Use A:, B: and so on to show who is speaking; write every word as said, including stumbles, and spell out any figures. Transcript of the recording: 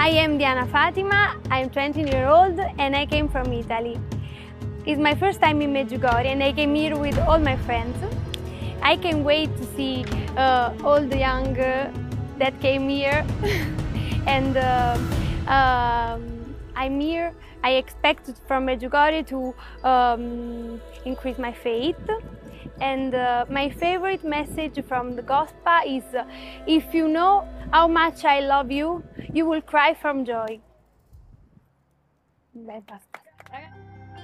A: I am Diana Fatima, I'm twenty years old and I came from Italy. It's my first time in Medjugorje and I came here with all my friends. I can't wait to see uh, all the young uh, that came here and uh, um, I'm here. I expect from Medjugorje to um, increase my faith. And uh, my favorite message from the gospel is, uh, if you know how much I love you, you will cry from joy. Beh, basta.